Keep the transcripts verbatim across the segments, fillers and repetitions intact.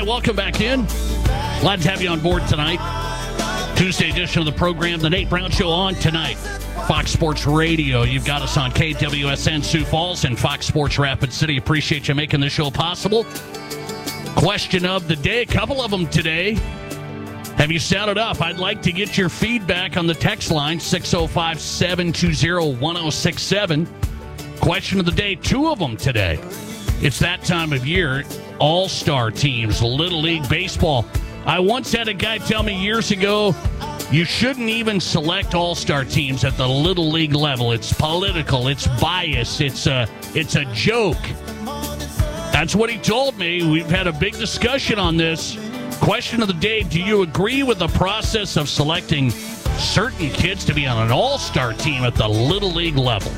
welcome back in. Glad to have you on board tonight. Tuesday edition of the program, The Nate Brown Show, on tonight. Fox Sports Radio. You've got us on K W S N Sioux Falls and Fox Sports Rapid City. Appreciate you making this show possible. Question of the day, a couple of them today. Have you sounded up? I'd like to get your feedback on the text line, six oh five, seven two zero, one oh six seven. Question of the day, two of them today. It's that time of year, all-star teams, Little League Baseball. I once had a guy tell me years ago, you shouldn't even select all-star teams at the Little League level. It's political. It's bias. It's a, it's a joke. That's what he told me. We've had a big discussion on this. Question of the day, do you agree with the process of selecting certain kids to be on an all-star team at the Little League level?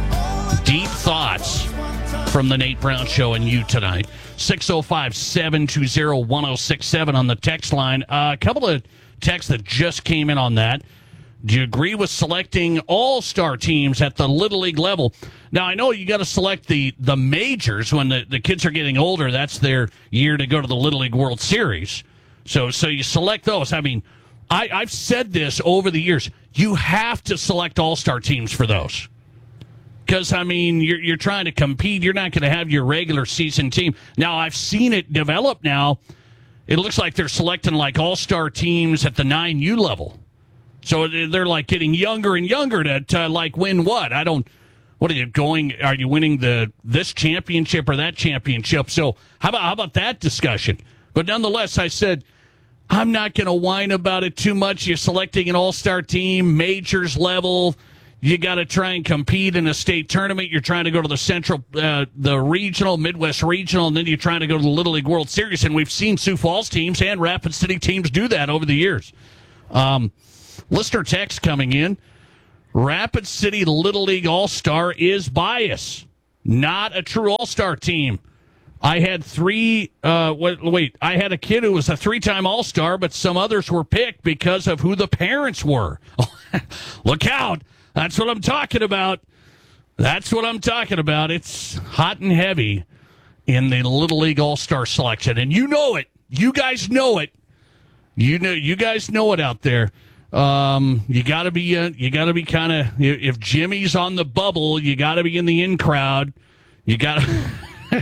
Deep thoughts from the Nate Brown Show and you tonight. six oh five, seven two zero, one oh six seven on the text line. Uh, a couple of texts that just came in on that. Do you agree with selecting all-star teams at the Little League level? Now, I know you got to select the, the majors when the, the kids are getting older. That's their year to go to the Little League World Series. So so you select those. I mean, I, I've said this over the years. You have to select all-star teams for those. Because, I mean, you're, you're trying to compete. You're not going to have your regular season team. Now, I've seen it develop now. It looks like they're selecting, like, all-star teams at the nine U level. So they're, like, getting younger and younger to, to, like, win what? I don't – what are you going – are you winning the this championship or that championship? So how about how about that discussion? But nonetheless, I said, I'm not going to whine about it too much. You're selecting an all-star team, majors level – you got to try and compete in a state tournament. You're trying to go to the central, uh, the regional, Midwest regional, and then you're trying to go to the Little League World Series. And we've seen Sioux Falls teams and Rapid City teams do that over the years. Um, listener text coming in. Rapid City Little League All-Star is bias, not a true All-Star team. I had three, uh, wait, wait, I had a kid who was a three-time All-Star, but some others were picked because of who the parents were. Look out. That's what I'm talking about. That's what I'm talking about. It's hot and heavy in the Little League All-Star selection. And you know it. You guys know it. You know, you guys know it out there. Um, you got to be, uh, you got to be kind of, if Jimmy's on the bubble, you got to be in the in crowd. You got to,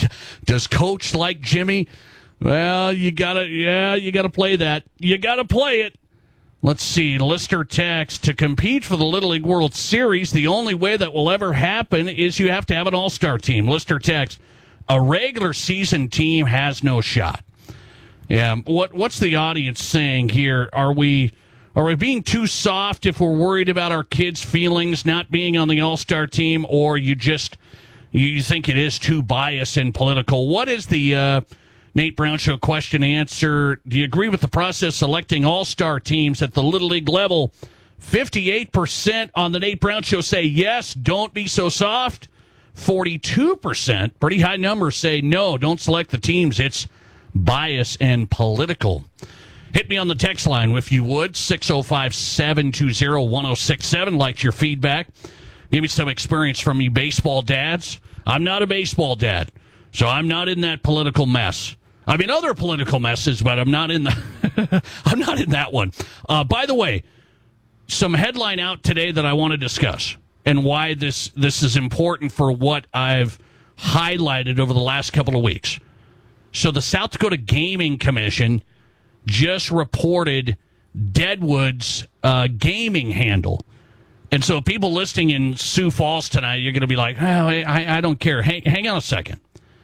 does Coach like Jimmy? Well, you got to, yeah, you got to play that. You got to play it. Let's see, listener text, to compete for the Little League World Series, the only way that will ever happen is you have to have an all-star team. Listener text, a regular season team has no shot. Yeah, what what's the audience saying here? Are we are we being too soft if we're worried about our kids' feelings not being on the all-star team, or you just you think it is too biased and political? What is the uh Nate Brown Show question answer? Do you agree with the process selecting all-star teams at the Little League level? fifty-eight percent on the Nate Brown Show say yes, don't be so soft. forty-two percent, pretty high numbers, say no, don't select the teams. It's bias and political. Hit me on the text line if you would, six oh five, seven two zero, one oh six seven. Like your feedback. Give me some experience from you baseball dads. I'm not a baseball dad, so I'm not in that political mess. I mean, other political messes, but I'm not in the. I'm not in that one. Uh, by the way, some headline out today that I want to discuss and why this this is important for what I've highlighted over the last couple of weeks. So the South Dakota Gaming Commission just reported Deadwood's uh, gaming handle. And so people listening in Sioux Falls tonight, you're going to be like, oh, I, I don't care. Hang, hang on a second.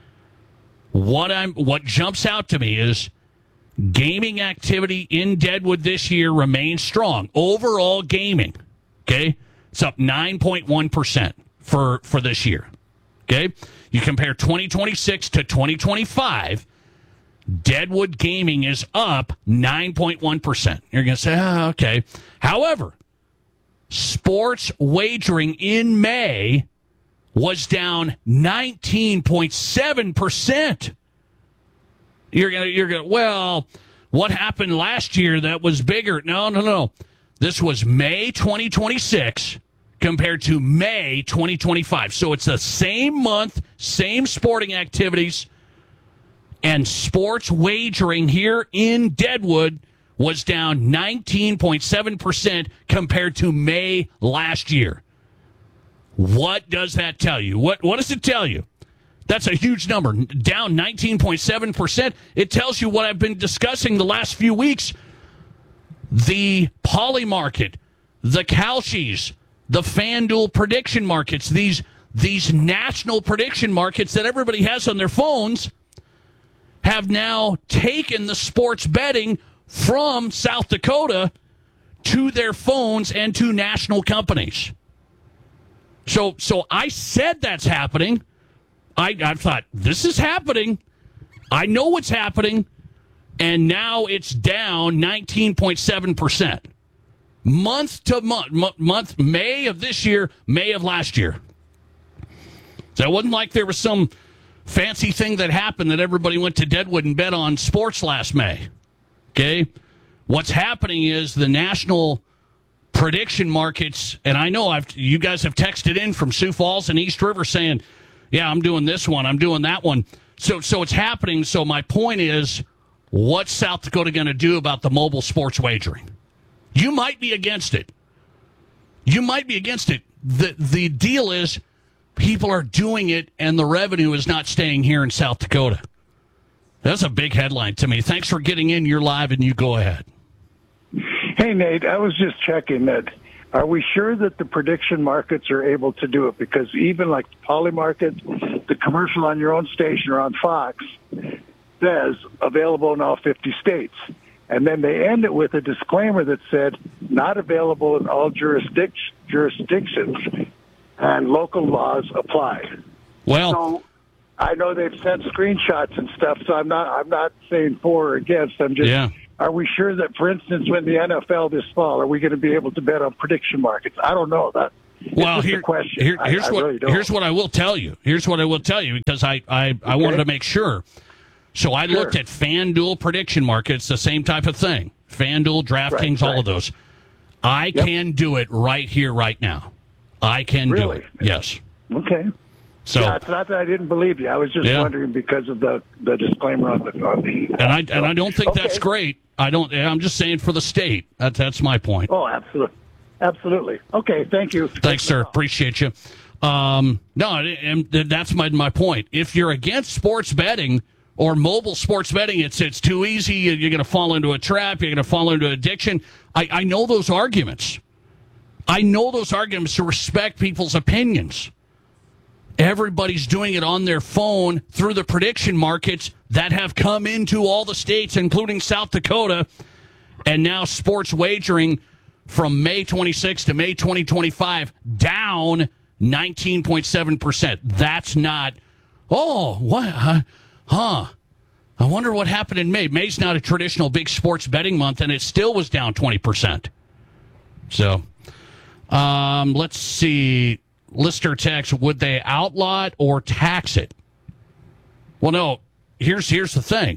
What I'm what jumps out to me is gaming activity in Deadwood this year remains strong. Overall gaming, okay, it's up nine point one percent for, for this year. Okay? You compare twenty twenty-six to twenty twenty-five, Deadwood gaming is up nine point one percent. You're going to say, oh, okay. However, sports wagering in May was down nineteen point seven percent. You're gonna, you're gonna. Well, what happened last year that was bigger? No, no, no. This was May twenty twenty-six compared to May twenty twenty-five. So it's the same month, same sporting activities. And sports wagering here in Deadwood was down nineteen point seven percent compared to May last year. What does that tell you? What What does it tell you? That's a huge number. Down nineteen point seven percent. It tells you what I've been discussing the last few weeks. The Poly Market, the Kalshis, the FanDuel prediction markets, these, these national prediction markets that everybody has on their phones have now taken the sports betting from South Dakota to their phones and to national companies. So so I said that's happening. I, I thought, this is happening. I know what's happening. And now it's down nineteen point seven percent. Month to month, m- month, May of this year, May of last year. So it wasn't like there was some fancy thing that happened that everybody went to Deadwood and bet on sports last May. Okay? What's happening is the national prediction markets, and I know I've you guys have texted in from Sioux Falls and East River saying, yeah, I'm doing this one, I'm doing that one. So so it's happening. So my point is, what's South Dakota going to do about the mobile sports wagering? You might be against it. You might be against it. The the deal is people are doing it and the revenue is not staying here in South Dakota. That's a big headline to me. Thanks for getting in. You're live and you go ahead. Hey, Nate, I was just checking that. Are we sure that the prediction markets are able to do it? Because even like the Poly Market, the commercial on your own station or on Fox says available in all fifty states. And then they end it with a disclaimer that said not available in all jurisdic- jurisdictions and local laws apply. Well, so I know they've sent screenshots and stuff, so I'm not I'm not saying for or against. I'm just yeah. Are we sure that, for instance, when the N F L this fall, are we going to be able to bet on prediction markets? I don't know. That well, is here, the question. Here, here's I, I what really don't. here's what I will tell you. Here's what I will tell you because I I, okay. I wanted to make sure. So I sure. looked at FanDuel prediction markets, the same type of thing. FanDuel, DraftKings, right, all right. of those. I yep. can do it right here, right now. I can really? do it. Yes. Okay. So yeah, it's not that I didn't believe you. I was just yeah. wondering because of the, the disclaimer on the on the. And I so, and I don't think okay. that's great. I don't. I'm just saying for the state. That's that's my point. Oh, absolutely, absolutely. Okay, thank you. Thanks, sir. Appreciate you. Um, no, and that's my my point. If you're against sports betting or mobile sports betting, it's it's too easy. You're going to fall into a trap. You're going to fall into addiction. I, I know those arguments. I know those arguments to respect people's opinions. Everybody's doing it on their phone through the prediction markets that have come into all the states, including South Dakota, and now sports wagering from May twenty-sixth to May twenty twenty-five down nineteen point seven percent. That's not, oh, what, huh, huh. I wonder what happened in May. May's not a traditional big sports betting month, and it still was down twenty percent. So, um, let's see. Lister text, would they outlaw it or tax it? Well, no. Here's here's the thing.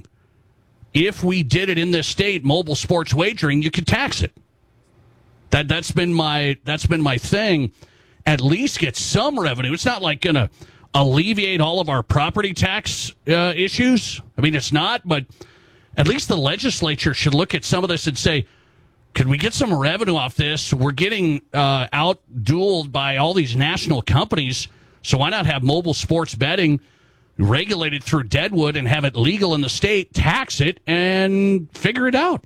If we did it in this state, mobile sports wagering, you could tax it. That that's been my that's been my thing. At least get some revenue. It's not like going to alleviate all of our property tax uh, issues. I mean, it's not, but at least the legislature should look at some of this and say, could we get some revenue off this? We're getting uh, out-dueled by all these national companies, so why not have mobile sports betting regulated through Deadwood and have it legal in the state, tax it, and figure it out?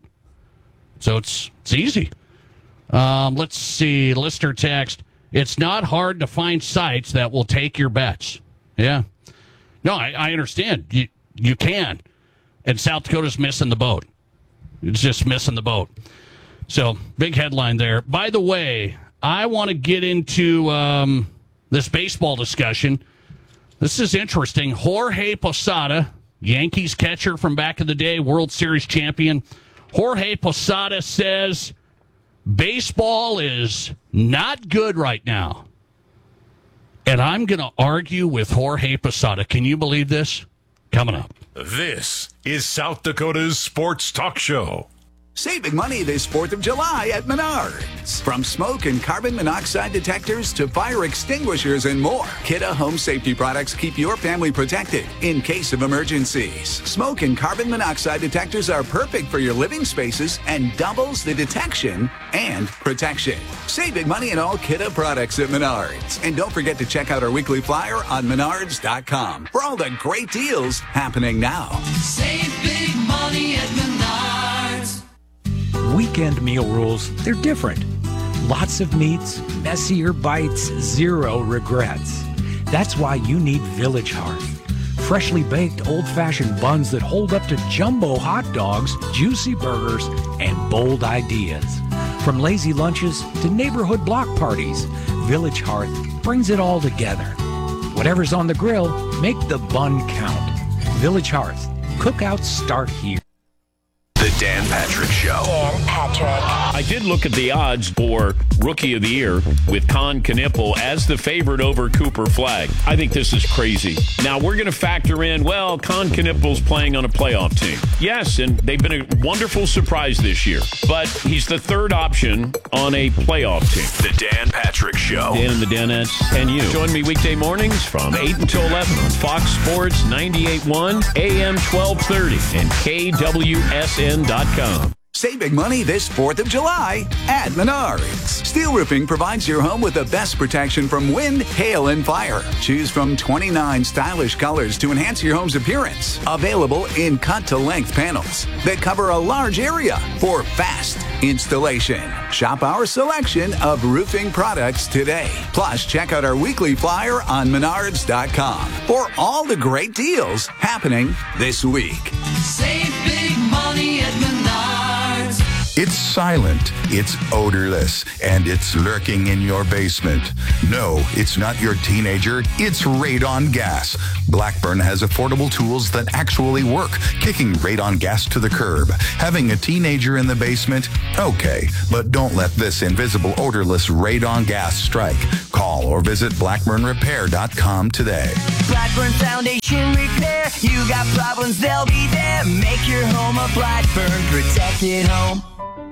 So it's it's easy. Um, let's see. Lister text, it's not hard to find sites that will take your bets. Yeah. No, I, I understand. You, you can. And South Dakota's missing the boat. It's just missing the boat. So, big headline there. By the way, I want to get into um, this baseball discussion. This is interesting. Jorge Posada, Yankees catcher from back in the day, World Series champion. Jorge Posada says baseball is not good right now. And I'm going to argue with Jorge Posada. Can you believe this? Coming up. This is South Dakota's Sports Talk Show. Save big money this fourth of July at Menards. From smoke and carbon monoxide detectors to fire extinguishers and more, Kidde Home Safety products keep your family protected in case of emergencies. Smoke and carbon monoxide detectors are perfect for your living spaces and doubles the detection and protection. Save big money in all Kidde products at Menards. And don't forget to check out our weekly flyer on menards dot com for all the great deals happening now. Save big money at Menards. Weekend meal rules, they're different. Lots of meats, messier bites, zero regrets. That's why you need Village Hearth. Freshly baked old-fashioned buns that hold up to jumbo hot dogs, juicy burgers, and bold ideas. From lazy lunches to neighborhood block parties, Village Hearth brings it all together. Whatever's on the grill, make the bun count. Village Hearth. Cookouts start here. The Dan Patrick Show. Dan Patrick. I did look at the odds for Rookie of the Year with Con Knippel as the favorite over Cooper Flagg. I think this is crazy. Now, we're going to factor in, well, Con Knippel's playing on a playoff team. Yes, and they've been a wonderful surprise this year. But he's the third option on a playoff team. The Dan Patrick Show. Dan and the Danettes and you. Join me weekday mornings from eight until eleven on Fox Sports ninety-eight point one, A M twelve thirty, and K W S N dot com. Save big money this fourth of July at Menards. Steel Roofing provides your home with the best protection from wind, hail, and fire. Choose from twenty-nine stylish colors to enhance your home's appearance. Available in cut-to-length panels that cover a large area for fast installation. Shop our selection of roofing products today. Plus, check out our weekly flyer on menards dot com for all the great deals happening this week. Save big money at Menards. It's silent, it's odorless, and it's lurking in your basement. No, it's not your teenager, it's radon gas. Blackburn has affordable tools that actually work, kicking radon gas to the curb. Having a teenager in the basement? Okay, but don't let this invisible odorless radon gas strike. Call or visit blackburn repair dot com today. Blackburn Foundation Repair. You got problems, they'll be there. Make your home a Blackburn protected home.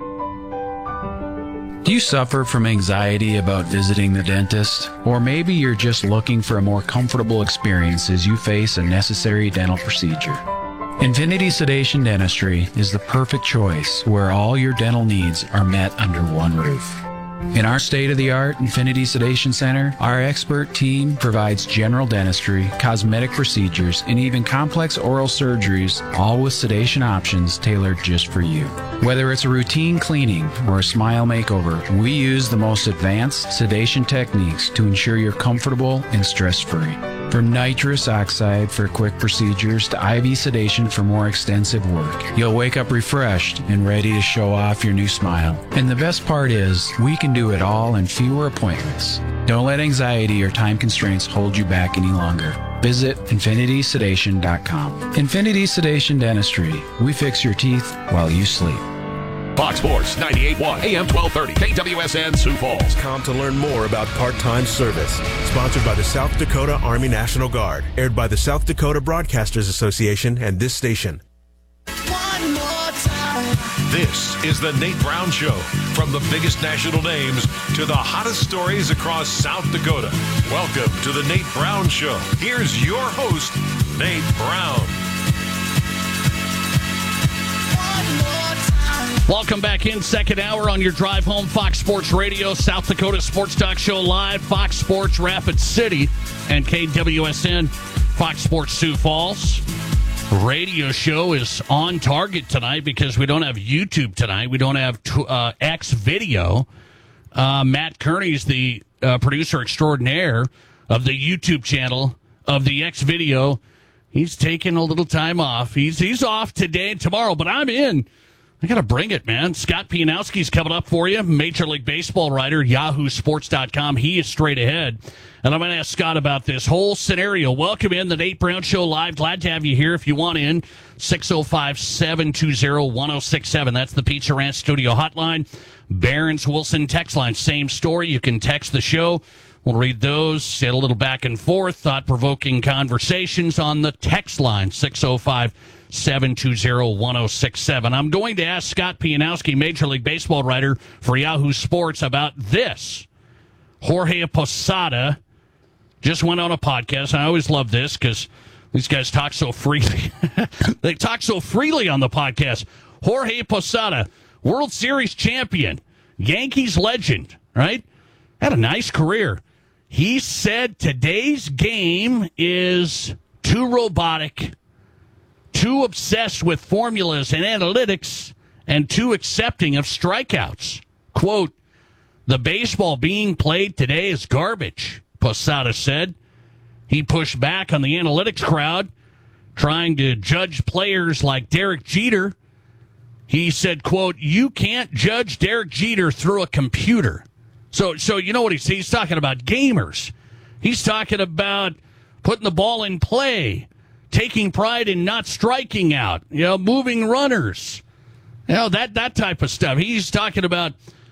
Do you suffer from anxiety about visiting the dentist? Or maybe you're just looking for a more comfortable experience as you face a necessary dental procedure. Infinity Sedation Dentistry is the perfect choice where all your dental needs are met under one roof. In our state-of-the-art Infinity Sedation Center, our expert team provides general dentistry, cosmetic procedures, and even complex oral surgeries, all with sedation options tailored just for you. Whether it's a routine cleaning or a smile makeover, we use the most advanced sedation techniques to ensure you're comfortable and stress-free. From nitrous oxide for quick procedures to I V sedation for more extensive work, you'll wake up refreshed and ready to show off your new smile. And the best part is, we can do it all in fewer appointments. Don't let anxiety or time constraints hold you back any longer. Visit infinity sedation dot com. Infinity Sedation Dentistry. We fix your teeth while you sleep. Fox Sports ninety-eight point one, A M twelve thirty, K W S N Sioux Falls. Com to learn more about part-time service. Sponsored by the South Dakota Army National Guard. Aired by the South Dakota Broadcasters Association and this station. One more time. This is the Nate Brown Show. From the biggest national names to the hottest stories across South Dakota. Welcome to the Nate Brown Show. Here's your host, Nate Brown. Welcome back in, second hour on your drive home. Fox Sports Radio, South Dakota Sports Talk Show Live, Fox Sports Rapid City, and K W S N Fox Sports Sioux Falls. Radio show is on target tonight because we don't have YouTube tonight. We don't have uh, X video. Uh, Matt Kearney's the uh, producer extraordinaire of the YouTube channel of the X video. He's taking a little time off. He's he's off today and tomorrow, but I'm in. I got to bring it, man. Scott Pianowski's coming up for you, Major League Baseball writer, yahoo sports dot com. He is straight ahead. And I'm going to ask Scott about this whole scenario. Welcome in the Nate Brown Show Live. Glad to have you here. If you want in, six oh five, seven two zero, one oh six seven. That's the Pizza Ranch Studio hotline. Barron's Wilson text line, same story. You can text the show. We'll read those, say a little back and forth, thought-provoking conversations on the text line, six oh five, seven two zero, one zero six seven. I'm going to ask Scott Pianowski, Major League Baseball writer for Yahoo Sports, about this. Jorge Posada just went on a podcast. I always love this because these guys talk so freely. They talk so freely on the podcast. Jorge Posada, World Series champion, Yankees legend, right? Had a nice career. He said today's game is too robotic, too obsessed with formulas and analytics, and too accepting of strikeouts. Quote, the baseball being played today is garbage, Posada said. He pushed back on the analytics crowd, trying to judge players like Derek Jeter. He said, quote, you can't judge Derek Jeter through a computer. So, so you know what he's, he's talking about? Gamers. He's talking about putting the ball in play, taking pride in not striking out, you know, moving runners, you know, that, that type of stuff. He's talking about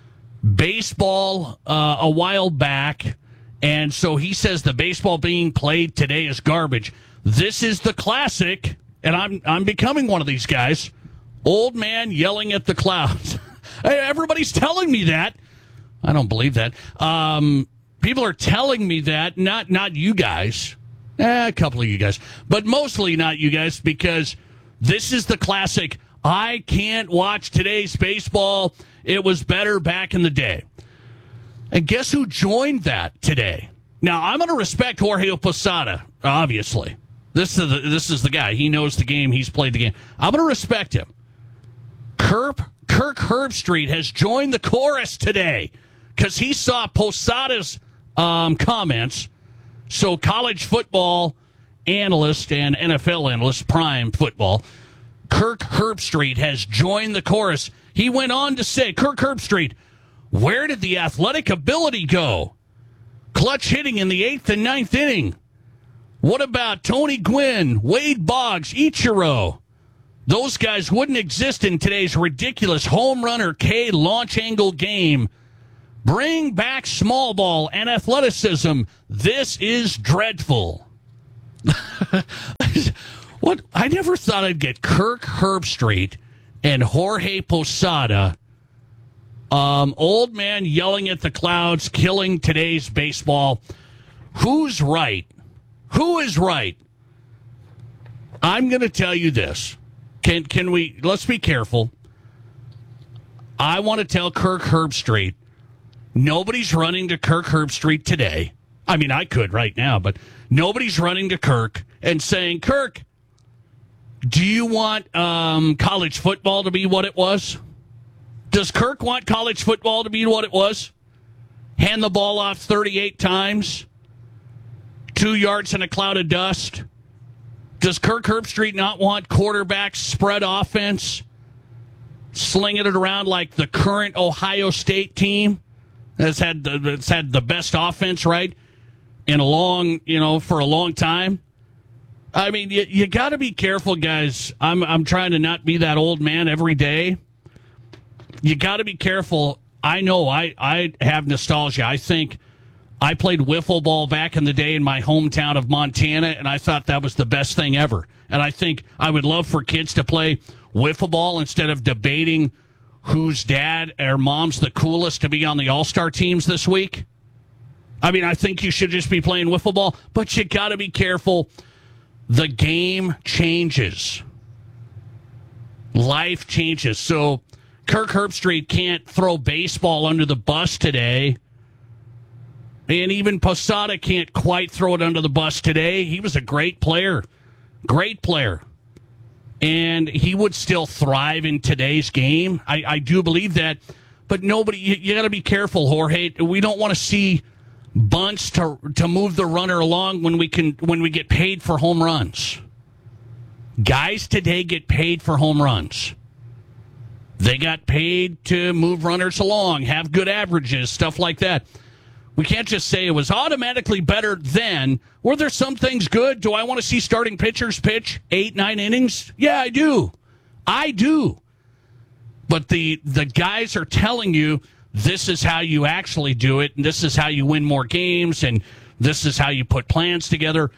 baseball uh, a while back, and so he says the baseball being played today is garbage. This is the classic, and I'm I'm becoming one of these guys, old man yelling at the clouds. Everybody's telling me that. I don't believe that. Um, people are telling me that, not not you guys. Eh, a couple of you guys. But mostly not you guys, because this is the classic, I can't watch today's baseball. It was better back in the day. And guess who joined that today? Now, I'm going to respect Jorge Posada, obviously. This is, the, this is the guy. He knows the game. He's played the game. I'm going to respect him. Kirk, Kirk Herbstreit has joined the chorus today because he saw Posada's um, comments. So college football analyst and N F L analyst, Prime Football, Kirk Herbstreit has joined the chorus. He went on to say, Kirk Herbstreit, where did the athletic ability go? Clutch hitting in the eighth and ninth inning. What about Tony Gwynn, Wade Boggs, Ichiro? Those guys wouldn't exist in today's ridiculous home run or K launch angle game. Bring back small ball and athleticism. This is dreadful. What? I never thought I'd get Kirk Herbstreit and Jorge Posada, um, old man yelling at the clouds, killing today's baseball. Who's right? Who is right? I'm going to tell you this. Can can we, let's be careful. I want to tell Kirk Herbstreit, nobody's running to Kirk Herbstreit today. I mean, I could right now, but nobody's running to Kirk and saying, Kirk, do you want um, college football to be what it was? Does Kirk want college football to be what it was? Hand the ball off thirty-eight times? Two yards in a cloud of dust? Does Kirk Herbstreit not want quarterback spread offense? Slinging it around like the current Ohio State team that's had the, that's had the best offense, right? In a long, you know, for a long time. I mean, you, you got to be careful, guys. I'm I'm trying to not be that old man every day. You got to be careful. I know I, I have nostalgia. I think I played wiffle ball back in the day in my hometown of Montana, and I thought that was the best thing ever. And I think I would love for kids to play wiffle ball instead of debating whose dad or mom's the coolest to be on the all-star teams this week. I mean, I think you should just be playing wiffle ball, but you got to be careful. The game changes. Life changes. So Kirk Herbstreit can't throw baseball under the bus today. And even Posada can't quite throw it under the bus today. He was a great player. Great player. And he would still thrive in today's game. I, I do believe that. But nobody, you, you got to be careful, Jorge. We don't want to see bunts to to move the runner along when we can when we get paid for home runs. Guys today get paid for home runs. They got paid to move runners along, have good averages, stuff like that. We can't just say it was automatically better then. Were there some things good? Do I want to see starting pitchers pitch eight, nine innings? Yeah, I do. I do. But the the guys are telling you this is how you actually do it, and this is how you win more games, and this is how you put plans together.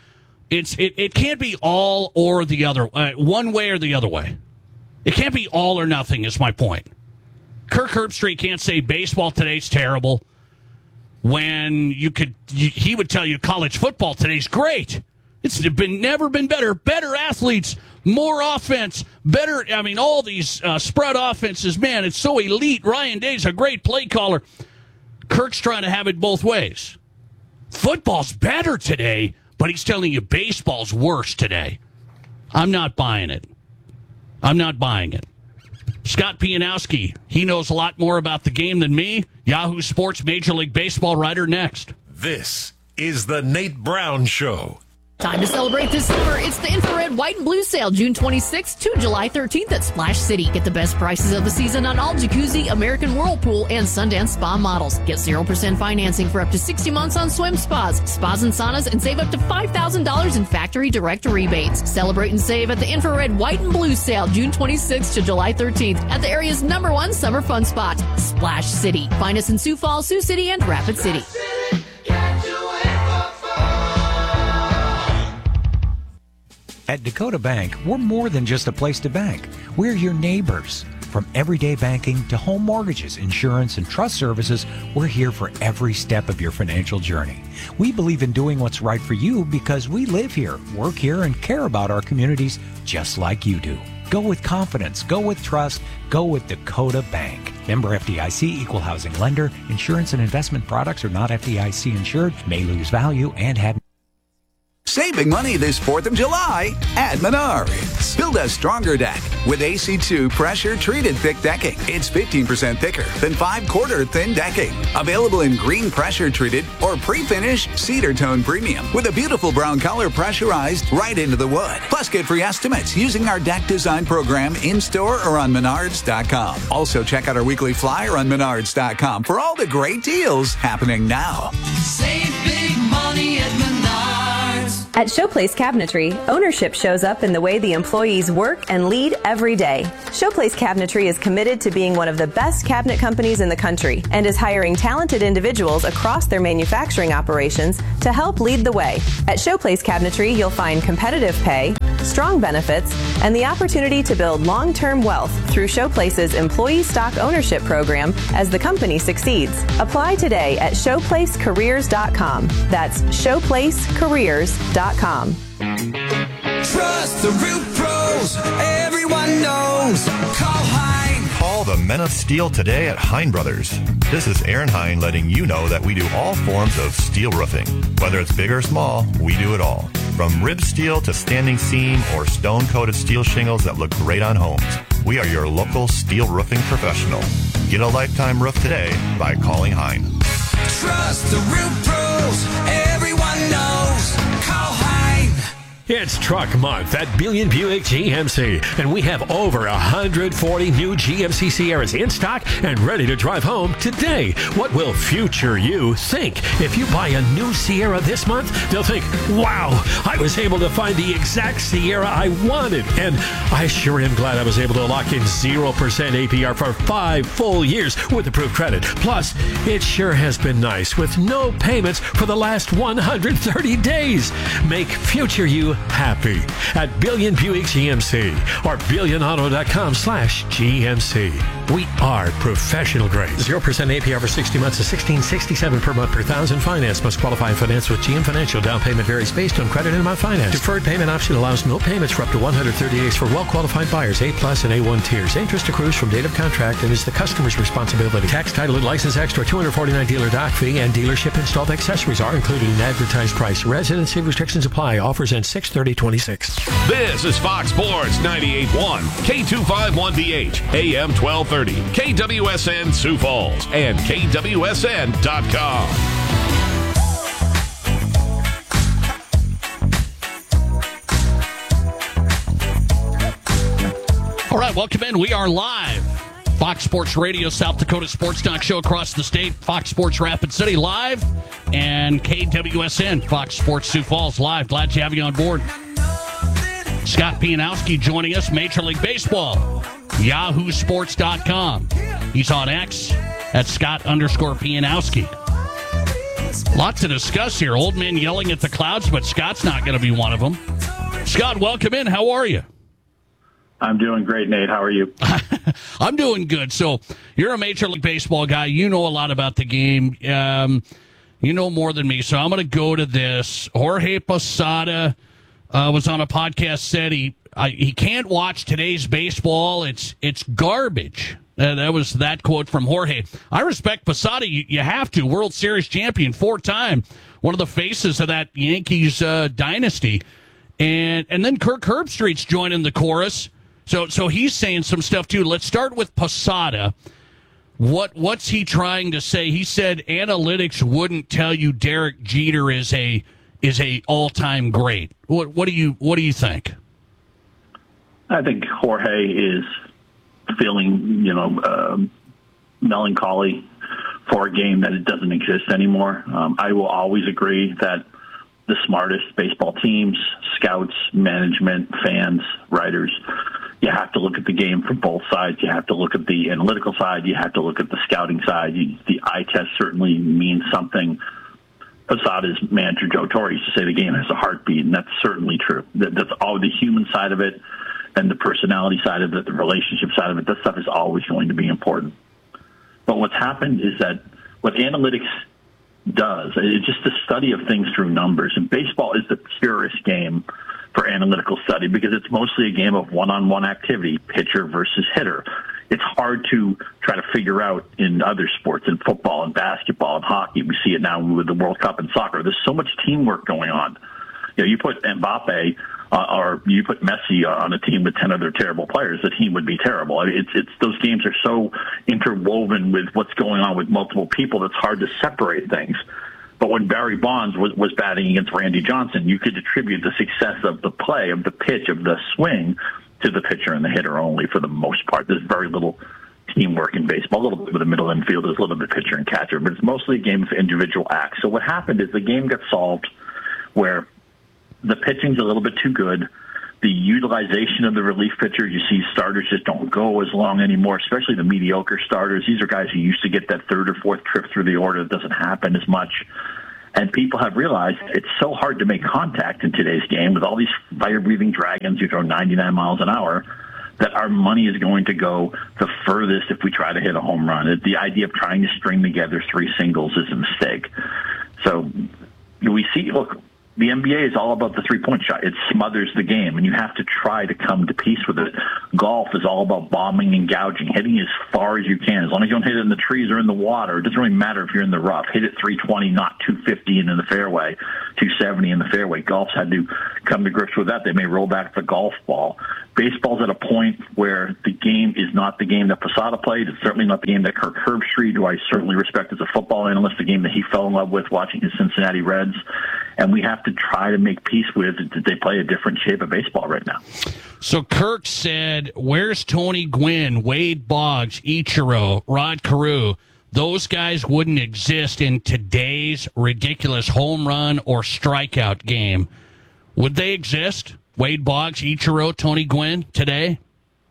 It's it, it can't be all or the other, uh, one way or the other way. It can't be all or nothing is my point. Kirk Herbstreit can't say baseball today's terrible when you could. You, he would tell you college football today's great. It's been never been better. Better athletes, more offense, better. I mean, all these uh, spread offenses, man, it's so elite. Ryan Day's a great play caller. Kirk's trying to have it both ways. Football's better today, but he's telling you baseball's worse today. I'm not buying it. I'm not buying it. Scott Pianowski, he knows a lot more about the game than me. Yahoo Sports Major League Baseball writer next. This is the Nate Brown Show. Time to celebrate this summer. It's the Infrared White and Blue Sale, June twenty-sixth to July thirteenth at Splash City. Get the best prices of the season on all Jacuzzi, American Whirlpool, and Sundance Spa models. Get zero percent financing for up to sixty months on swim spas, spas and saunas, and save up to five thousand dollars in factory direct rebates. Celebrate and save at the Infrared White and Blue Sale, June twenty-sixth to July thirteenth at the area's number one summer fun spot, Splash City. Find us in Sioux Falls, Sioux City, and Rapid City. At Dakota Bank, we're more than just a place to bank. We're your neighbors. From everyday banking to home mortgages, insurance, and trust services, we're here for every step of your financial journey. We believe in doing what's right for you because we live here, work here, and care about our communities just like you do. Go with confidence. Go with trust. Go with Dakota Bank. Member F D I C, equal housing lender. Insurance and investment products are not F D I C insured, may lose value, and have Saving money this fourth of July at Menards. Build a stronger deck with A C two pressure-treated thick decking. It's fifteen percent thicker than five-quarter thin decking. Available in green pressure-treated or pre-finished cedar tone premium with a beautiful brown color pressurized right into the wood. Plus, get free estimates using our deck design program in-store or on Menards dot com. Also, check out our weekly flyer on Menards dot com for all the great deals happening now. Save big money at Menards. At Showplace Cabinetry, ownership shows up in the way the employees work and lead every day. Showplace Cabinetry is committed to being one of the best cabinet companies in the country and is hiring talented individuals across their manufacturing operations to help lead the way. At Showplace Cabinetry, you'll find competitive pay, strong benefits, and the opportunity to build long-term wealth through Showplace's employee stock ownership program as the company succeeds. Apply today at showplace careers dot com. That's showplace careers dot com. Trust the Root Pros. Everyone knows. Call Hein. Call the Men of Steel today at Hein Brothers. This is Aaron Hein letting you know that we do all forms of steel roofing. Whether it's big or small, we do it all. From rib steel to standing seam or stone-coated steel shingles that look great on homes, we are your local steel roofing professional. Get a lifetime roof today by calling Hein. Trust the Root Pros. Everyone knows. Call Hein. It's Truck Month at Billion Buick G M C, and we have over one hundred forty new G M C Sierras in stock and ready to drive home today. What will future you think? If you buy a new Sierra this month, they'll think, wow, I was able to find the exact Sierra I wanted. And I sure am glad I was able to lock in zero percent A P R for five full years with approved credit. Plus, it sure has been nice with no payments for the last one hundred thirty days. Make future you happy at Billion Buick G M C or billion auto dot com slash G M C. We are professional grade. zero percent A P R for sixty months is sixteen sixty-seven per month per thousand. Finance must qualify and finance with G M Financial. Down payment varies based on credit and amount finance. Deferred payment option allows no payments for up to one hundred thirty days for well-qualified buyers, A plus and A one tiers. Interest accrues from date of contract and is the customer's responsibility. Tax, title, and license extra two hundred forty-nine dollars dealer dock fee and dealership installed accessories are included in advertised price. Residency restrictions apply. Offers end six thirty twenty-six. This is Fox Sports ninety-eight point one, K two fifty-one B H, A M twelve thirty, K W S N Sioux Falls, and K W S N dot com. All right, welcome in. We are live. Fox Sports Radio, South Dakota Sports Talk Show across the state. Fox Sports Rapid City live. And K W S N, Fox Sports Sioux Falls live. Glad to have you on board. Scott Pianowski joining us, Major League Baseball, yahoo sports dot com. He's on X at Scott underscore Pianowski. Lot to discuss here. Old men yelling at the clouds, but Scott's not going to be one of them. Scott, welcome in. How are you? I'm doing great, Nate. How are you? I'm doing good. So you're a Major League Baseball guy. You know a lot about the game. Um, you know more than me. So I'm going to go to this. Jorge Posada uh, was on a podcast, said he I, he can't watch today's baseball. It's it's garbage. Uh, that was that quote from Jorge. I respect Posada. You, you have to. World Series champion, four-time. One of the faces of that Yankees uh, dynasty. And and then Kirk Herbstreit's joining the chorus. So so he's saying some stuff, too. Let's start with Posada. What What's he trying to say? He said analytics wouldn't tell you Derek Jeter is a is a all-time great. What what do you what do you think? I think Jorge is feeling, you know, uh, melancholy for a game that it doesn't exist anymore. Um, I will always agree that the smartest baseball teams, scouts, management, fans, writers, you have to look at the game from both sides. You have to look at the analytical side. You have to look at the scouting side. You, the eye test certainly means something. Posada's manager, Joe Torre, used to say the game has a heartbeat, and that's certainly true. That, that's all the human side of it. And the personality side of it, the relationship side of it, that stuff is always going to be important. But what's happened is that what analytics does, it's just a study of things through numbers. And baseball is the purest game for analytical study because it's mostly a game of one-on-one activity, pitcher versus hitter. It's hard to try to figure out in other sports, in football and basketball and hockey. We see it now with the World Cup and soccer. There's so much teamwork going on. You know, you put Mbappe uh, or you put Messi on a team with ten other terrible players, the team would be terrible. I mean, it's it's those games are so interwoven with what's going on with multiple people that's hard to separate things. But when Barry Bonds was, was batting against Randy Johnson, you could attribute the success of the play, of the pitch, of the swing to the pitcher and the hitter only for the most part. There's very little teamwork in baseball, a little bit with the middle infield, there's a little bit of pitcher and catcher, but it's mostly a game of individual acts. So what happened is the game got solved where the pitching's a little bit too good. The utilization of the relief pitchers, you see starters just don't go as long anymore, especially the mediocre starters. These are guys who used to get that third or fourth trip through the order. It doesn't happen as much. And people have realized it's so hard to make contact in today's game with all these fire-breathing dragons who throw ninety-nine miles an hour that our money is going to go the furthest if we try to hit a home run. The idea of trying to string together three singles is a mistake. So we see, look, the N B A is all about the three-point shot. It smothers the game, and you have to try to come to peace with it. Golf is all about bombing and gouging, hitting as far as you can. As long as you don't hit it in the trees or in the water, it doesn't really matter if you're in the rough. Hit it three twenty, not two fifty in the fairway, two seventy in the fairway. Golf's had to come to grips with that. They may roll back the golf ball. Baseball's at a point where the game is not the game that Posada played. It's certainly not the game that Kirk Herbstreit, who I certainly respect as a football analyst, the game that he fell in love with watching his Cincinnati Reds. And we have to try to make peace with that they play a different shape of baseball right now. So Kirk said, where's Tony Gwynn, Wade Boggs, Ichiro, Rod Carew? Those guys wouldn't exist in today's ridiculous home run or strikeout game. Would they exist? Wade Boggs, Ichiro, Tony Gwynn today?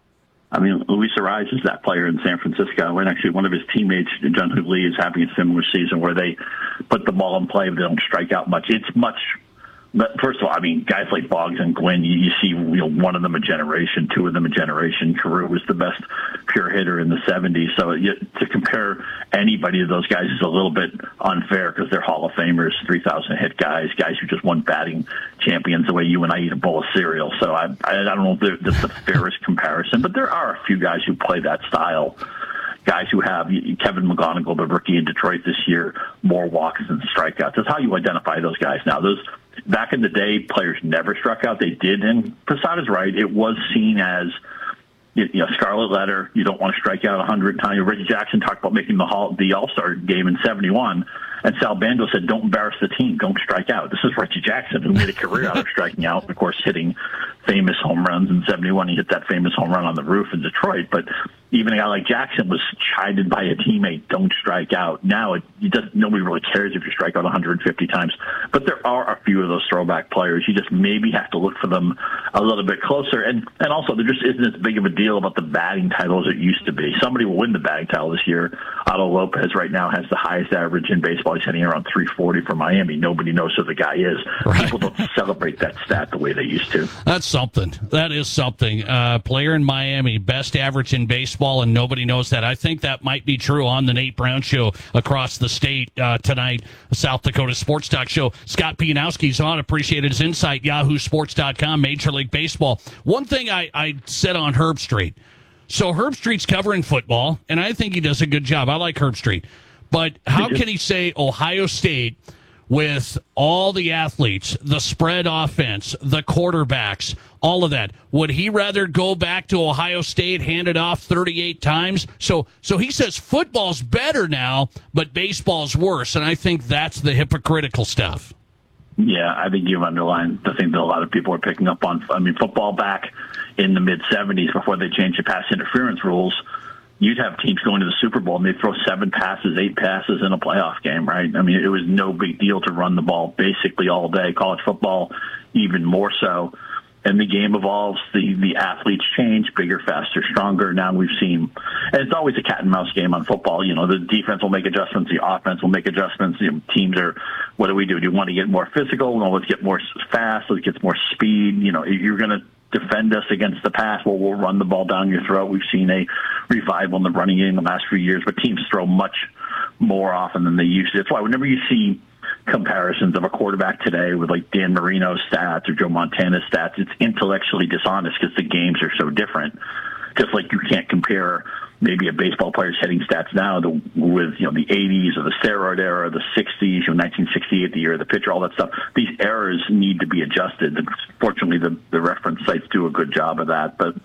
I mean, Luis Arraez is that player in San Francisco, and actually one of his teammates, John Hoodley, is having a similar season where they put the ball in play, but they don't strike out much. It's much. But first of all, I mean, guys like Boggs and Gwynn, you, you see, you know, one of them a generation, two of them a generation. Carew was the best pure hitter in the seventies. So you, to compare anybody to those guys is a little bit unfair because they're Hall of Famers, three thousand hit guys, guys who just won batting champions the way you and I eat a bowl of cereal. So I, I don't know if that's the fairest comparison, but there are a few guys who play that style. Guys who have Kevin McGonigal, the rookie in Detroit this year, more walks than strikeouts. That's how you identify those guys now. Those back in the day, players never struck out. They did, and Posada's right. It was seen as, you know, scarlet letter. You don't want to strike out a hundred times. Reggie Jackson talked about making the Hall, the All-Star game in seventy-one, and Sal Bando said, "Don't embarrass the team. Don't strike out." This is Reggie Jackson, who made a career out of striking out. Of course, hitting famous home runs in seventy-one. He hit that famous home run on the roof in Detroit, but even a guy like Jackson was chided by a teammate, don't strike out. Now it, it doesn't, nobody really cares if you strike out one hundred fifty times. But there are a few of those throwback players. You just maybe have to look for them a little bit closer. And, and also, there just isn't as big of a deal about the batting title as it used to be. Somebody will win the batting title this year. Otto Lopez right now has the highest average in baseball. He's hitting around three forty for Miami. Nobody knows who the guy is. Right. People don't celebrate that stat the way they used to. That's something. That is something. Uh, player in Miami, best average in baseball. And nobody knows that. I think that might be true on the Nate Brown Show across the state uh, tonight, South Dakota Sports Talk Show. Scott Pianowski's on. Appreciated his insight. Yahoo Sports dot com, Major League Baseball. One thing I, I said on Herb Street. So Herb Street's covering football, and I think he does a good job. I like Herb Street. But how can he say Ohio State, with all the athletes, the spread offense, the quarterbacks, all of that, would he rather go back to Ohio State, hand it off thirty-eight times? So so he says football's better now, but baseball's worse, and I think that's the hypocritical stuff. Yeah, I think you've underlined the thing that a lot of people are picking up on. I mean, football back in the mid-seventies, before they changed the pass interference rules, you'd have teams going to the Super Bowl and they'd throw seven passes, eight passes in a playoff game, right? I mean, it was no big deal to run the ball basically all day. College football, even more so. And the game evolves, the, the athletes change, bigger, faster, stronger. Now we've seen, and it's always a cat and mouse game on football. You know, the defense will make adjustments, the offense will make adjustments. You know, teams are, what do we do? Do you want to get more physical? No, let's get more fast. Let's get more speed. You know, if you're going to defend us against the pass, well, we'll run the ball down your throat. We've seen a revival in the running game the last few years, but teams throw much more often than they used to. That's why whenever you see comparisons of a quarterback today with like Dan Marino's stats or Joe Montana's stats, it's intellectually dishonest because the games are so different. Just like you can't compare maybe a baseball player's hitting stats now to, with, you know, the eighties or the steroid era, the sixties, you know, nineteen sixty-eight, the year of the pitcher, all that stuff. These errors need to be adjusted. And fortunately, the, the reference sites do a good job of that. But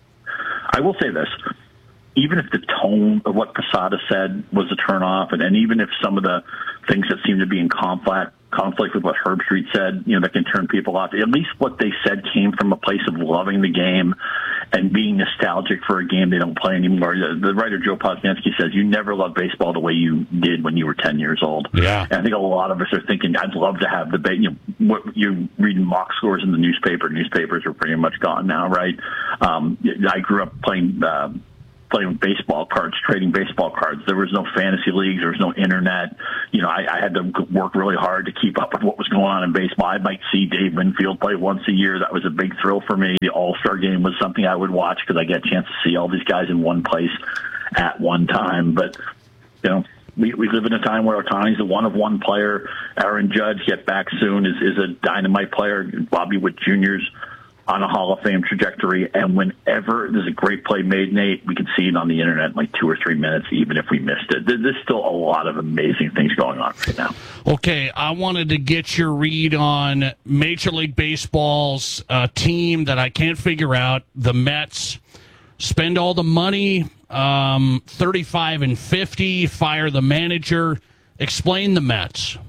I will say this. Even if the tone of what Posada said was a turnoff, and, and even if some of the things that seem to be in conflict conflict with what Herb Street said, you know, that can turn people off, at least what they said came from a place of loving the game and being nostalgic for a game they don't play anymore. The, the writer Joe Posnanski says, you never loved baseball the way you did when you were ten years old. Yeah. And I think a lot of us are thinking, I'd love to have the, you know, what you're reading mock scores in the newspaper. Newspapers are pretty much gone now, right? Um, I grew up playing, uh, playing baseball cards, trading baseball cards. There was no fantasy leagues. There was no internet. You know, I, I had to work really hard to keep up with what was going on in baseball. I might see Dave Winfield play once a year. That was a big thrill for me. The All-Star game was something I would watch because I get a chance to see all these guys in one place at one time. But, you know, we, we live in a time where Ohtani's a one-of-one player. Aaron Judge, get back soon, is, is a dynamite player. Bobby Witt Junior's on a Hall of Fame trajectory, and whenever there's a great play made, Nate, we can see it on the internet in like two or three minutes, even if we missed it. There's still a lot of amazing things going on right now. Okay, I wanted to get your read on Major League Baseball's uh, team that I can't figure out, the Mets. Spend all the money, um, thirty-five and fifty, fire the manager. Explain the Mets.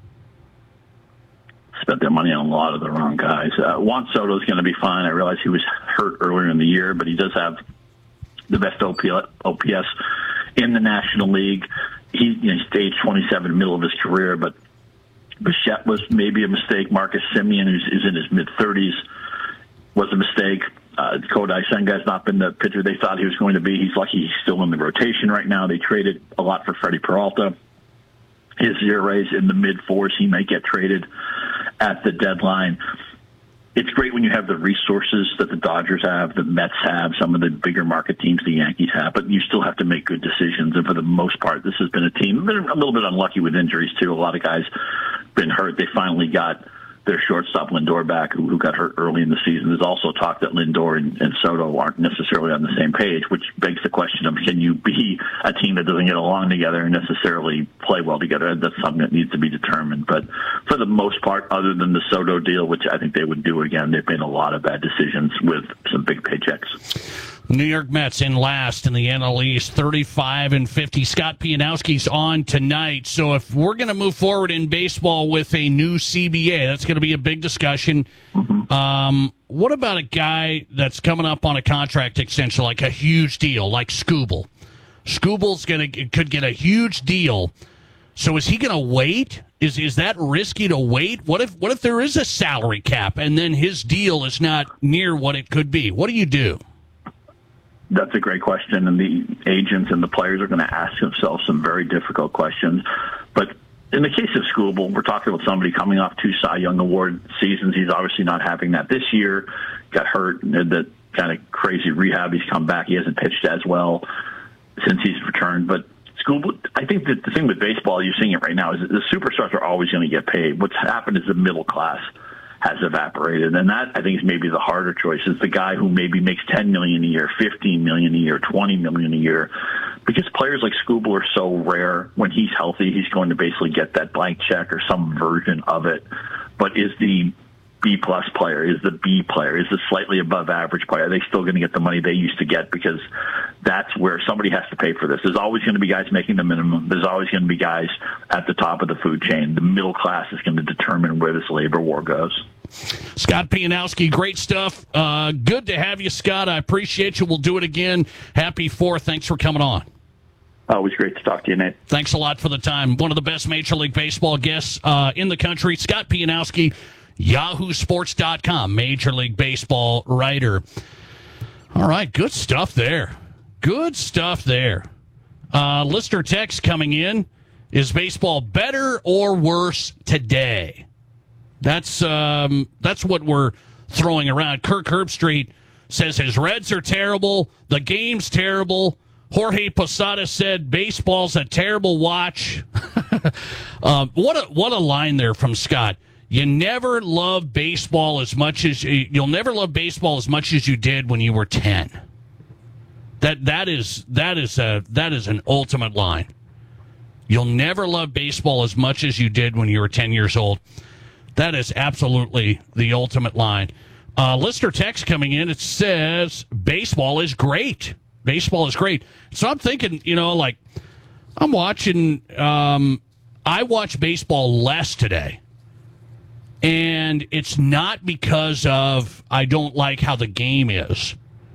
Spent their money on a lot of the wrong guys. Uh, Juan Soto is going to be fine. I realize he was hurt earlier in the year, but he does have the best O P S in the National League. He, you know, he's age twenty-seven, middle of his career, but Bichette was maybe a mistake. Marcus Semien, who's is in his mid-thirties, was a mistake. Uh, Kodai Senga's not been the pitcher they thought he was going to be. He's lucky he's still in the rotation right now. They traded a lot for Freddie Peralta. His E R A's in the mid-fours. He might get traded at the deadline. It's great when you have the resources that the Dodgers have, the Mets have, some of the bigger market teams the Yankees have, but you still have to make good decisions. And for the most part, this has been a team, been a little bit unlucky with injuries too. A lot of guys been hurt. They finally got their shortstop Lindor back, who, who got hurt early in the season. There's also talk that Lindor and, and Soto aren't necessarily on the same page, which begs the question of, can you be a team that doesn't get along together and necessarily play well together? That's something that needs to be determined. But for the most part, other than the Soto deal, which I think they would do again, they've made a lot of bad decisions with some big paychecks. New York Mets in last in the N L East, thirty-five and fifty. Scott Pianowski's on tonight. So if we're going to move forward in baseball with a new C B A, that's going to be a big discussion. Mm-hmm. Um, what about a guy that's coming up on a contract extension, like a huge deal, like Skubal? Skubal's going to could get a huge deal. So is he going to wait? Is is that risky to wait? What if what if there is a salary cap and then his deal is not near what it could be? What do you do? That's a great question, and the agents and the players are going to ask themselves some very difficult questions. But in the case of Skubal, we're talking about somebody coming off two Cy Young Award seasons. He's obviously not having that this year. Got hurt, and did that kind of crazy rehab. He's come back. He hasn't pitched as well since he's returned. But Skubal, I think that the thing with baseball, you're seeing it right now, is that the superstars are always going to get paid. What's happened is the middle class has evaporated, and that I think is maybe the harder choice. Is the guy who maybe makes ten million a year, fifteen million a year, twenty million a year, because players like Skubal are so rare. When he's healthy, he's going to basically get that blank check or some version of it. But is the B plus player, is the B player, is the slightly above average player, are they still going to get the money they used to get? Because that's where somebody has to pay for this. There's always going to be guys making the minimum. There's always going to be guys at the top of the food chain. The middle class is going to determine where this labor war goes. Scott Pianowski, great stuff. Uh, good to have you, Scott. I appreciate you. We'll do it again. Happy fourth. Thanks for coming on. Always great to talk to you, Nate. Thanks a lot for the time. One of the best Major League Baseball guests uh, in the country, Scott Pianowski, Yahoo Sports dot com, Major League Baseball writer. All right, good stuff there. Good stuff there. Uh, listener text coming in. Is baseball better or worse today? That's um, that's what we're throwing around. Kirk Herbstreit says his Reds are terrible. The game's terrible. Jorge Posada said baseball's a terrible watch. um, what a what a line there from Scott. You never love baseball as much as you'll never love baseball as much as you did when you were ten. That that is that is a that is an ultimate line. You'll never love baseball as much as you did when you were ten years old. That is absolutely the ultimate line. Uh, listener text coming in. It says baseball is great. Baseball is great. So I'm thinking, you know, like I'm watching. Um, I watch baseball less today. And it's not because of I don't like how the game is.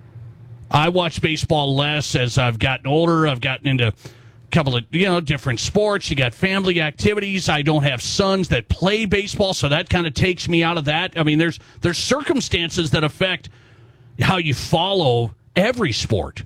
I watch baseball less as I've gotten older. I've gotten into a couple of, you know, different sports. You got family activities. I don't have sons that play baseball, so that kind of takes me out of that. I mean, there's there's circumstances that affect how you follow every sport.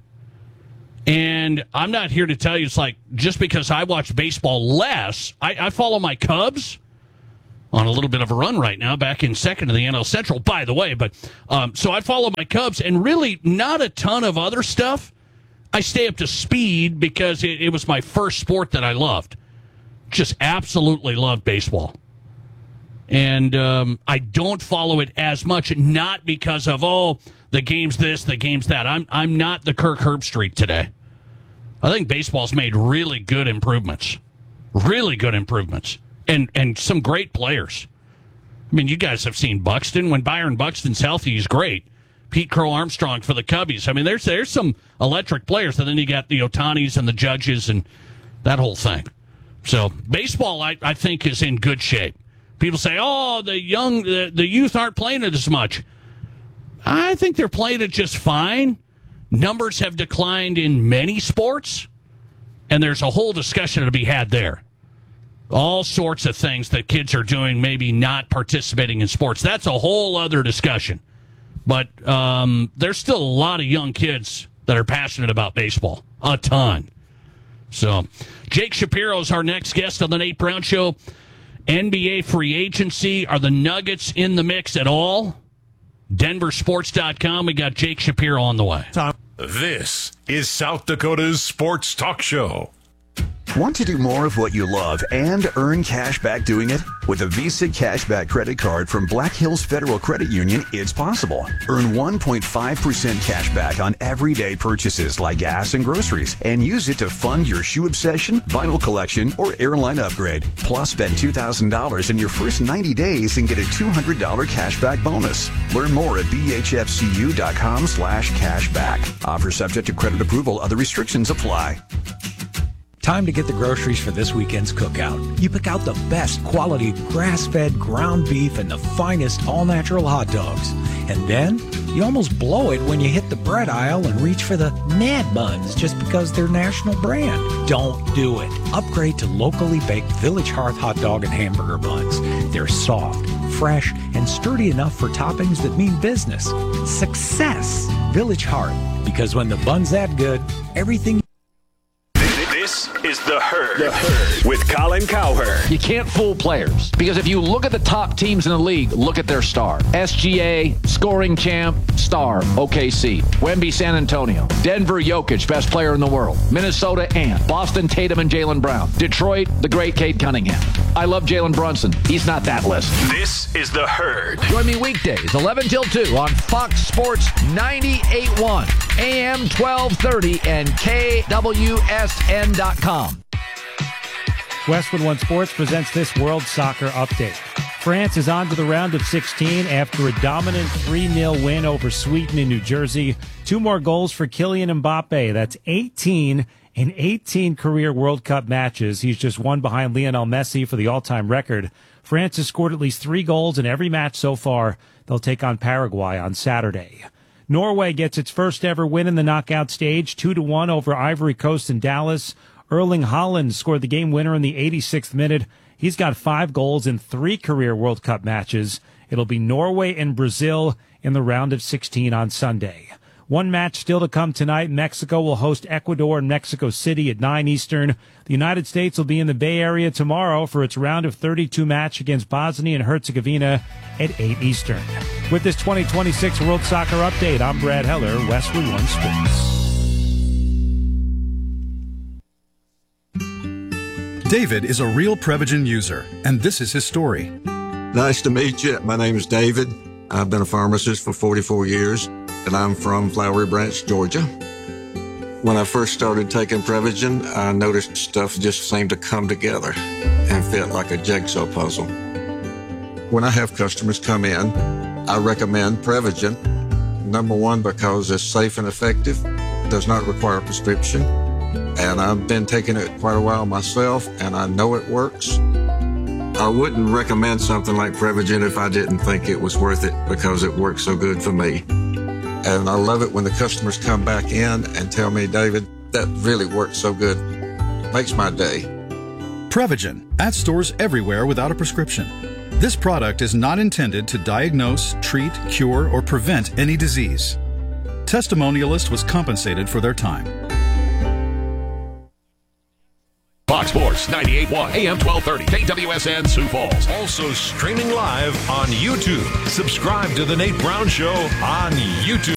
And I'm not here to tell you it's like just because I watch baseball less, I, I follow my Cubs. On a little bit of a run right now, back in second in the N L Central, by the way. But um, so I follow my Cubs, and really not a ton of other stuff. I stay up to speed because it, it was my first sport that I loved. Just absolutely loved baseball. And um, I don't follow it as much, not because of, oh, the game's this, the game's that. I'm, I'm not the Kirk Herbstreit today. I think baseball's made really good improvements. Really good improvements. And and some great players. I mean, you guys have seen Buxton. When Byron Buxton's healthy, he's great. Pete Crow Armstrong for the Cubbies. I mean, there's there's some electric players. And then you got the Otanis and the Judges and that whole thing. So baseball, I, I think, is in good shape. People say, oh, the young, the, the youth aren't playing it as much. I think they're playing it just fine. Numbers have declined in many sports. And there's a whole discussion to be had there. All sorts of things that kids are doing, maybe not participating in sports. That's a whole other discussion. But um, there's still a lot of young kids that are passionate about baseball. A ton. So, Jake Shapiro is our next guest on the Nate Brown Show. N B A free agency. Are the Nuggets in the mix at all? Denver Sports dot com. We got Jake Shapiro on the way. This is South Dakota's sports talk show. Want to do more of what you love and earn cash back doing it? With a Visa Cashback credit card from Black Hills Federal Credit Union, it's possible. Earn one point five percent cash back on everyday purchases like gas and groceries, and use it to fund your shoe obsession, vinyl collection, or airline upgrade. Plus, spend two thousand dollars in your first ninety days and get a two hundred dollars cashback bonus. Learn more at b h f c u dot com slash cashback. Offer subject to credit approval. Other restrictions apply. Time to get the groceries for this weekend's cookout. You pick out the best quality grass-fed ground beef and the finest all-natural hot dogs. And then you almost blow it when you hit the bread aisle and reach for the Mad Buns just because they're national brand. Don't do it. Upgrade to locally baked Village Hearth hot dog and hamburger buns. They're soft, fresh, and sturdy enough for toppings that mean business. Success. Village Hearth. Because when the bun's that good, everything... This is The Herd, the Herd with Colin Cowherd. You can't fool players because if you look at the top teams in the league, look at their star. S G A, scoring champ, star, O K C. Wemby, San Antonio. Denver, Jokic, best player in the world. Minnesota, Ant. Boston, Tatum and Jaylen Brown. Detroit, the great Cade Cunningham. I love Jalen Brunson. He's not that list. This is The Herd. Join me weekdays, eleven till two on Fox Sports ninety-eight point one, A M twelve thirty, and K W S N dot com. Westwood One Sports presents this World Soccer Update. France is on to the round of sixteen after a dominant three nil win over Sweden in New Jersey. Two more goals for Kylian Mbappe. That's eighteen in eighteen career World Cup matches. He's just one behind Lionel Messi for the all-time record. France has scored at least three goals in every match so far. They'll take on Paraguay on Saturday. Norway gets its first ever win in the knockout stage, two to one over Ivory Coast in Dallas. Erling Haaland scored the game winner in the eighty-sixth minute. He's got five goals in three career World Cup matches. It'll be Norway and Brazil in the round of sixteen on Sunday. One match still to come tonight. Mexico will host Ecuador in Mexico City at nine Eastern. The United States will be in the Bay Area tomorrow for its round of thirty-two match against Bosnia and Herzegovina at eight Eastern. With this twenty twenty-six World Soccer Update, I'm Brad Heller, Westwood One Sports. David is a real Prevagen user, and this is his story. Nice to meet you. My name is David. I've been a pharmacist for forty-four years, and I'm from Flowery Branch, Georgia. When I first started taking Prevagen, I noticed stuff just seemed to come together and fit like a jigsaw puzzle. When I have customers come in, I recommend Prevagen. Number one, because it's safe and effective, does not require a prescription. And I've been taking it quite a while myself, and I know it works. I wouldn't recommend something like Prevagen if I didn't think it was worth it because it works so good for me. And I love it when the customers come back in and tell me, David, that really worked so good. Makes my day. Prevagen, at stores everywhere without a prescription. This product is not intended to diagnose, treat, cure, or prevent any disease. Testimonialist was compensated for their time. Fox Sports ninety-eight point one, A M twelve thirty, K W S N Sioux Falls. Also streaming live on YouTube. Subscribe to The Nate Brown Show on YouTube.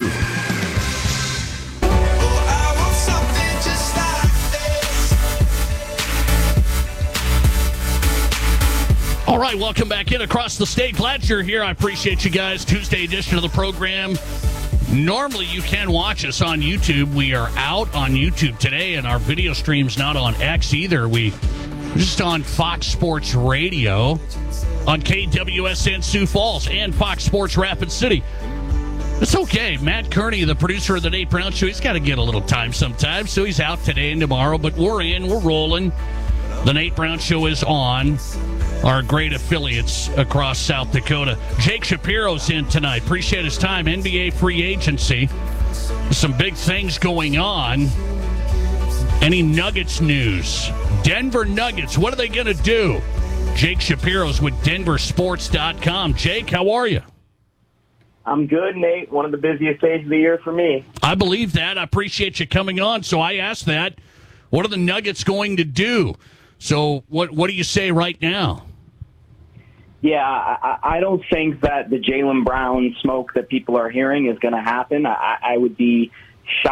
All right, welcome back in across the state. Glad you're here. I appreciate you guys. Tuesday edition of the program. Normally, you can watch us on YouTube. We are out on YouTube today, and our video stream's not on X either. We just on Fox Sports Radio, on K W S N Sioux Falls, and Fox Sports Rapid City. It's okay. Matt Kearney, the producer of the Nate Brown Show, he's got to get a little time sometimes, so he's out today and tomorrow. But we're in. We're rolling. The Nate Brown Show is on. Our great affiliates across South Dakota. Jake Shapiro's in tonight. Appreciate his time. N B A free agency. Some big things going on. Any Nuggets news? Denver Nuggets, what are they going to do? Jake Shapiro's with Denver Sports dot com. Jake, how are you? I'm good, Nate. One of the busiest days of the year for me. I believe that. I appreciate you coming on. So I asked that. What are the Nuggets going to do? So what what do you say right now? Yeah, I, I don't think that the Jaylen Brown smoke that people are hearing is going to happen. I, I would be shocked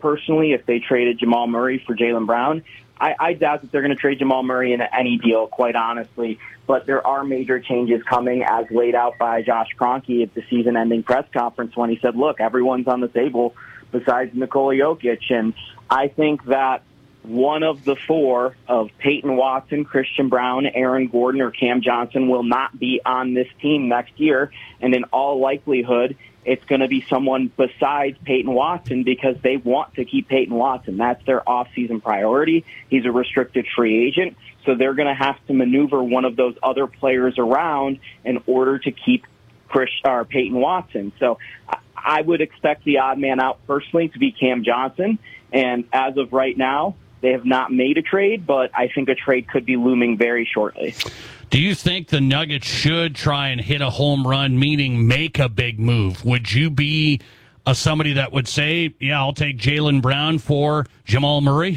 personally, if they traded Jamal Murray for Jaylen Brown, I, I doubt that they're going to trade Jamal Murray in any deal, quite honestly. But there are major changes coming, as laid out by Josh Kroenke at the season-ending press conference when he said, look, everyone's on the table besides Nikola Jokic. And I think that one of the four of Peyton Watson, Christian Brown, Aaron Gordon, or Cam Johnson will not be on this team next year. And in all likelihood, it's going to be someone besides Peyton Watson because they want to keep Peyton Watson. That's their off-season priority. He's a restricted free agent, so they're going to have to maneuver one of those other players around in order to keep Chris, or Peyton Watson. So I would expect the odd man out personally to be Cam Johnson, and as of right now, they have not made a trade, but I think a trade could be looming very shortly. Do you think the Nuggets should try and hit a home run, meaning make a big move? Would you be a, somebody that would say, yeah, I'll take Jaylen Brown for Jamal Murray?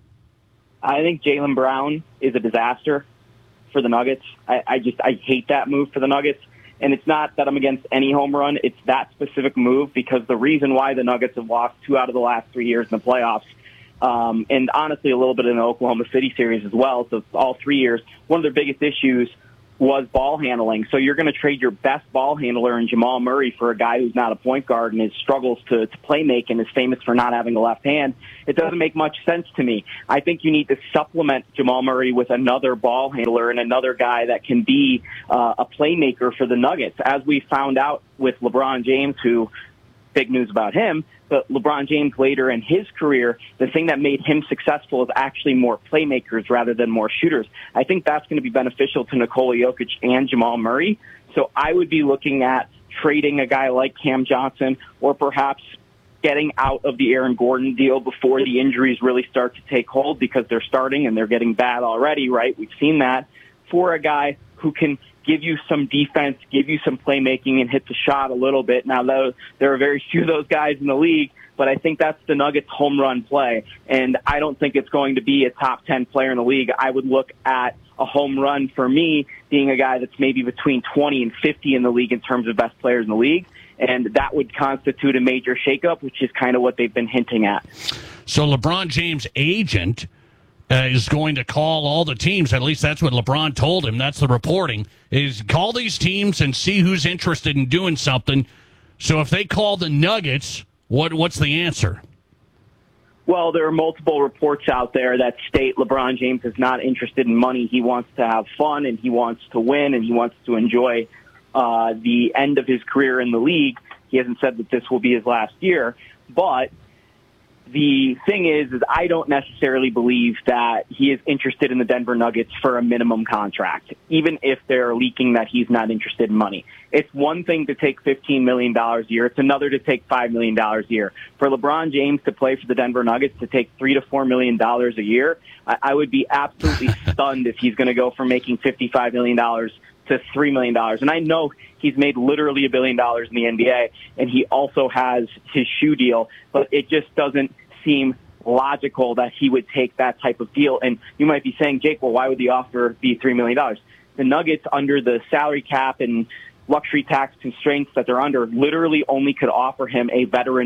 I think Jaylen Brown is a disaster for the Nuggets. I, I just I hate that move for the Nuggets. And it's not that I'm against any home run. It's that specific move because the reason why the Nuggets have lost two out of the last three years in the playoffs, Um, and honestly, a little bit in the Oklahoma City series as well. So all three years, one of their biggest issues was ball handling. So you're going to trade your best ball handler in Jamal Murray for a guy who's not a point guard and is struggles to, to play make and is famous for not having a left hand. It doesn't make much sense to me. I think you need to supplement Jamal Murray with another ball handler and another guy that can be uh, a playmaker for the Nuggets. As we found out with LeBron James, who, big news about him, but LeBron James later in his career, the thing that made him successful is actually more playmakers rather than more shooters. I think that's going to be beneficial to Nikola Jokic and Jamal Murray. So I would be looking at trading a guy like Cam Johnson or perhaps getting out of the Aaron Gordon deal before the injuries really start to take hold because they're starting and they're getting bad already, right? We've seen that. For a guy who can give you some defense, give you some playmaking, and hit the shot a little bit. Now, those, there are very few of those guys in the league, but I think that's the Nuggets' home run play. And I don't think it's going to be a top ten player in the league. I would look at a home run for me being a guy that's maybe between twenty and fifty in the league in terms of best players in the league. And that would constitute a major shakeup, which is kind of what they've been hinting at. So LeBron James' agent Uh, is going to call all the teams, at least that's what LeBron told him, that's the reporting, is call these teams and see who's interested in doing something. So if they call the Nuggets, what what's the answer? Well, there are multiple reports out there that state LeBron James is not interested in money. He wants to have fun, and he wants to win, and he wants to enjoy uh, the end of his career in the league. He hasn't said that this will be his last year, but the thing is, is I don't necessarily believe that he is interested in the Denver Nuggets for a minimum contract, even if they're leaking that he's not interested in money. It's one thing to take fifteen million dollars a year. It's another to take five million dollars a year. For LeBron James to play for the Denver Nuggets to take three to four million dollars a year, I, I would be absolutely stunned if he's going to go from making fifty-five million dollars to three million dollars. And I know he's made literally a billion dollars in the N B A, and he also has his shoe deal, but it just doesn't seem logical that he would take that type of deal. And you might be saying, Jake, well, why would the offer be three million dollars? The Nuggets, under the salary cap and luxury tax constraints that they're under, literally only could offer him a veteran